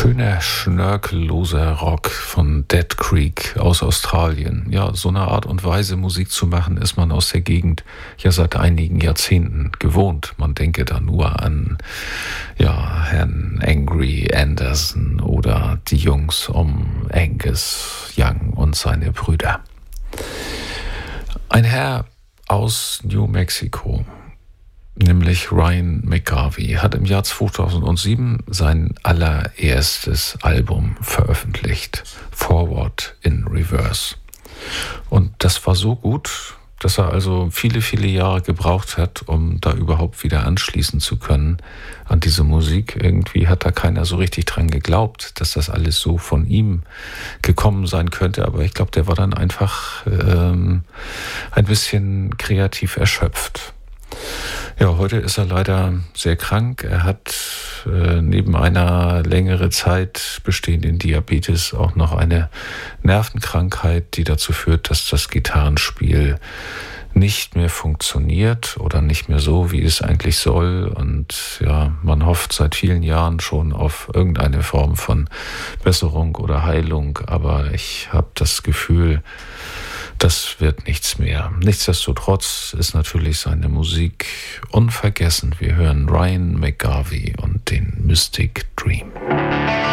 Schöner, schnörkelloser Rock von Dead Creek aus Australien. Ja, so eine Art und Weise Musik zu machen, ist man aus der Gegend ja seit einigen Jahrzehnten gewohnt. Man denke da nur an Herrn Angry Anderson oder die Jungs um Angus Young und seine Brüder. Ein Herr aus New Mexico, nämlich Ryan McGarvey, hat im Jahr 2007 sein allererstes Album veröffentlicht, Forward in Reverse. Und das war so gut, dass er also viele, viele Jahre gebraucht hat, um da überhaupt wieder anschließen zu können an diese Musik. Irgendwie hat da keiner so richtig dran geglaubt, dass das alles so von ihm gekommen sein könnte. Aber ich glaube, der war dann einfach ein bisschen kreativ erschöpft. Ja, heute ist er leider sehr krank. Er hat neben einer längere Zeit bestehenden Diabetes auch noch eine Nervenkrankheit, die dazu führt, dass das Gitarrenspiel nicht mehr funktioniert oder nicht mehr so, wie es eigentlich soll. Und ja, man hofft seit vielen Jahren schon auf irgendeine Form von Besserung oder Heilung. Aber ich habe das Gefühl, das wird nichts mehr. Nichtsdestotrotz ist natürlich seine Musik unvergessen. Wir hören Ryan McGarvey und den Mystic Dream.